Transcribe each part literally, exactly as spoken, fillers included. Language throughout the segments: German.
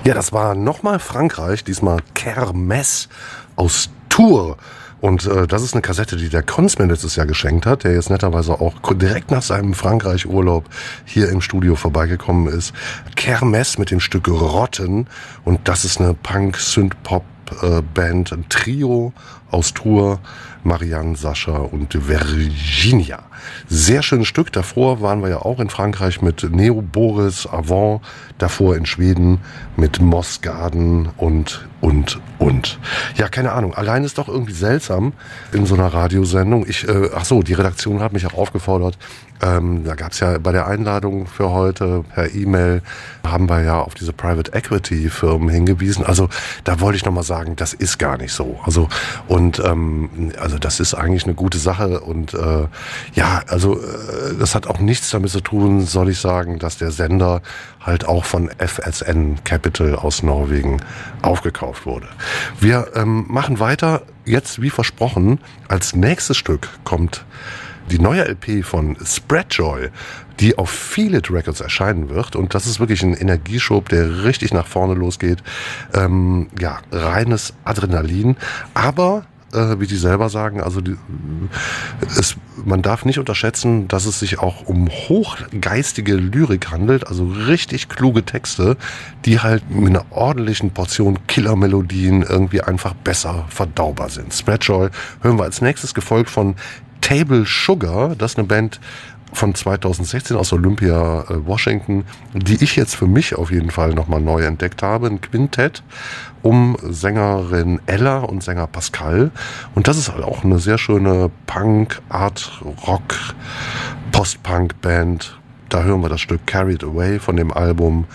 Ja, das war nochmal Frankreich, diesmal Kermesse aus Tours. Und äh, das ist eine Kassette, die der Konz mir letztes Jahr geschenkt hat, der jetzt netterweise auch direkt nach seinem Frankreich-Urlaub hier im Studio vorbeigekommen ist. Kermesse mit dem Stück Rotten. Und das ist eine Punk-Synth-Pop-Band, ein Trio aus Tours. Marianne, Sascha und Virginia. Sehr schönes Stück. Davor waren wir ja auch in Frankreich mit Neo Boris, Avant. Davor in Schweden mit Moss Garden und, und, und. Ja, keine Ahnung. Allein ist doch irgendwie seltsam in so einer Radiosendung. Ich, äh, ach so, die Redaktion hat mich auch aufgefordert. Ähm, da gab's ja bei der Einladung für heute per E-Mail, haben wir ja auf diese Private Equity Firmen hingewiesen. Also da wollte ich nochmal sagen, das ist gar nicht so. Also und ähm, also das ist eigentlich eine gute Sache und äh, ja, also äh, das hat auch nichts damit zu tun, soll ich sagen, dass der Sender halt auch von F S N Capital aus Norwegen aufgekauft wurde. Wir ähm, machen weiter, jetzt wie versprochen, als nächstes Stück kommt die neue L P von Spreadjoy, die auf Feel-It Records erscheinen wird. Und das ist wirklich ein Energieschub, der richtig nach vorne losgeht. Ähm, ja, reines Adrenalin. Aber, äh, wie die selber sagen, also die, es, man darf nicht unterschätzen, dass es sich auch um hochgeistige Lyrik handelt. Also richtig kluge Texte, die halt mit einer ordentlichen Portion Killermelodien irgendwie einfach besser verdaubar sind. Spreadjoy hören wir als nächstes, gefolgt von Table Sugar, das ist eine Band von zweitausendsechzehn aus Olympia, äh, Washington, die ich jetzt für mich auf jeden Fall nochmal neu entdeckt habe. Ein Quintett um Sängerin Ella und Sänger Pascal. Und das ist halt auch eine sehr schöne Punk, Art, Rock, Post-Punk-Band. Da hören wir das Stück Carried Away von dem Album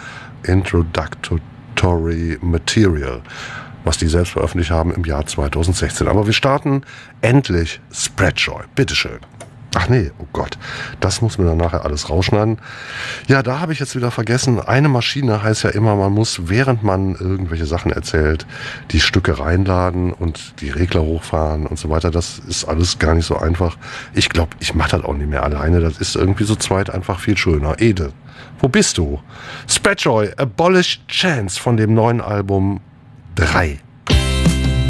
Introductory Material, was die selbst veröffentlicht haben im Jahr zweitausendsechzehn. Aber wir starten endlich Spreadjoy. Bitteschön. Ach nee, oh Gott, das muss mir dann nachher alles rausschneiden. Ja, da habe ich jetzt wieder vergessen, eine Maschine heißt ja immer, man muss, während man irgendwelche Sachen erzählt, die Stücke reinladen und die Regler hochfahren und so weiter. Das ist alles gar nicht so einfach. Ich glaube, ich mache das auch nicht mehr alleine. Das ist irgendwie so zweit einfach viel schöner. Ede, wo bist du? Spreadjoy, Abolished Chance von dem neuen Album drei.